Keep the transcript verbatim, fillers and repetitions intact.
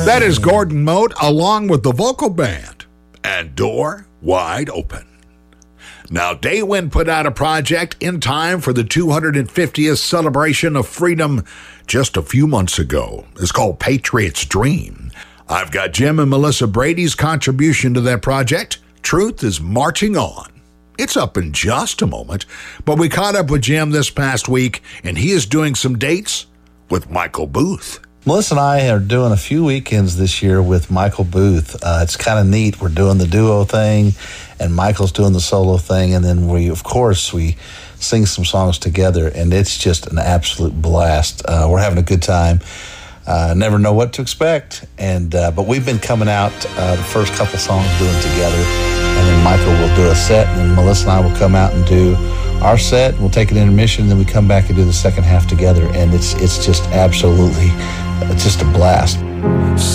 That is Gordon Mote along with the vocal band and Door Wide Open. Now, Daywin put out a project in time for the two hundred fiftieth celebration of freedom just a few months ago. It's called Patriot's Dream. I've got Jim and Melissa Brady's contribution to that project. Truth is Marching On. It's up in just a moment, but we caught up with Jim this past week, and he is doing some dates with Michael Booth. Melissa and I are doing a few weekends this year with Michael Booth. Uh, it's kind of neat. We're doing the duo thing, and Michael's doing the solo thing, and then we, of course, we sing some songs together, and it's just an absolute blast. Uh, we're having a good time. Uh, never know what to expect, and uh, but we've been coming out uh, the first couple songs doing together, and then Michael will do a set, and then Melissa and I will come out and do our set. We'll take an intermission, and then we come back and do the second half together, and it's it's just absolutely, it's just a blast.